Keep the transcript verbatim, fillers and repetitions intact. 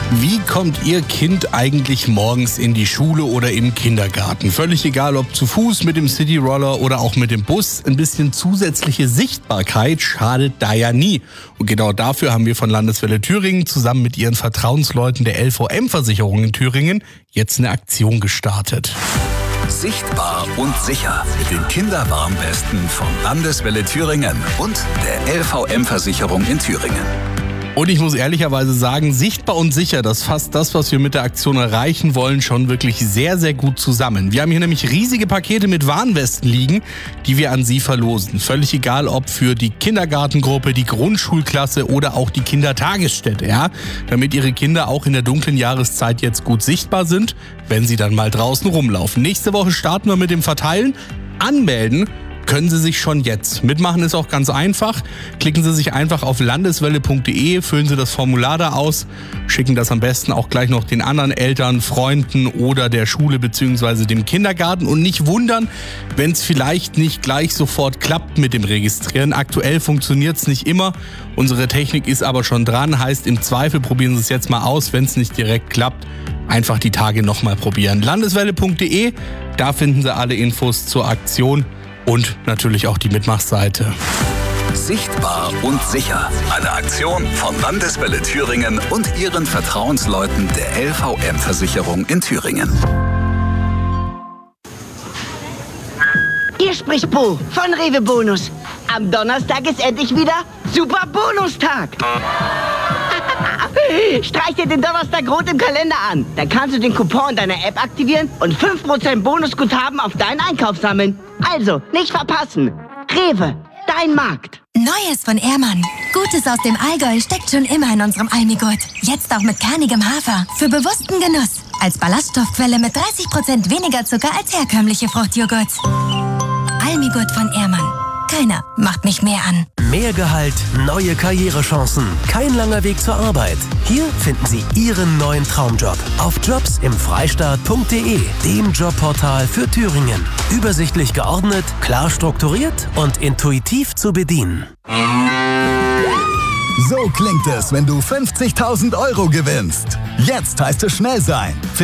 Wie kommt Ihr Kind eigentlich morgens in die Schule oder im Kindergarten? Völlig egal, ob zu Fuß, mit dem Cityroller oder auch mit dem Bus. Ein bisschen zusätzliche Sichtbarkeit schadet da ja nie. Und genau dafür haben wir von Landeswelle Thüringen zusammen mit ihren Vertrauensleuten der L V M-Versicherung in Thüringen jetzt eine Aktion gestartet. Sichtbar und sicher mit den Kinderwarnwesten von Landeswelle Thüringen und der L V M-Versicherung in Thüringen. Und ich muss ehrlicherweise sagen, sichtbar und sicher, das fasst das, was wir mit der Aktion erreichen wollen, schon wirklich sehr, sehr gut zusammen. Wir haben hier nämlich riesige Pakete mit Warnwesten liegen, die wir an Sie verlosen. Völlig egal, ob für die Kindergartengruppe, die Grundschulklasse oder auch die Kindertagesstätte, ja? Damit Ihre Kinder auch in der dunklen Jahreszeit jetzt gut sichtbar sind, wenn sie dann mal draußen rumlaufen. Nächste Woche starten wir mit dem Verteilen. Anmelden können Sie sich schon jetzt. Mitmachen ist auch ganz einfach. Klicken Sie sich einfach auf landeswelle punkt de, füllen Sie das Formular da aus, schicken das am besten auch gleich noch den anderen Eltern, Freunden oder der Schule bzw. dem Kindergarten. Und nicht wundern, wenn es vielleicht nicht gleich sofort klappt mit dem Registrieren. Aktuell funktioniert es nicht immer. Unsere Technik ist aber schon dran. Heißt, im Zweifel probieren Sie es jetzt mal aus. Wenn es nicht direkt klappt, einfach die Tage nochmal probieren. landeswelle punkt de, da finden Sie alle Infos zur Aktion. Und natürlich auch die Mitmachseite. Sichtbar und sicher. Eine Aktion von Landeswelle Thüringen und ihren Vertrauensleuten der L V M-Versicherung in Thüringen. Hier spricht Bo von Rewe Bonus. Am Donnerstag ist endlich wieder Super Bonustag. Streich dir den Donnerstag rot im Kalender an. Dann kannst du den Coupon in deiner App aktivieren und fünf Prozent Bonusguthaben auf deinen Einkauf sammeln. Also, nicht verpassen. Rewe, dein Markt. Neues von Ehrmann. Gutes aus dem Allgäu steckt schon immer in unserem Almigurt. Jetzt auch mit kernigem Hafer. Für bewussten Genuss. Als Ballaststoffquelle mit dreißig Prozent weniger Zucker als herkömmliche Fruchtjoghurt. Almigurt von Ehrmann. Keiner macht mich mehr an. Mehr Gehalt, neue Karrierechancen, kein langer Weg zur Arbeit. Hier finden Sie Ihren neuen Traumjob auf jobs im freistaat punkt de, dem Jobportal für Thüringen. Übersichtlich geordnet, klar strukturiert und intuitiv zu bedienen. So klingt es, wenn du fünfzigtausend Euro gewinnst. Jetzt heißt es schnell sein.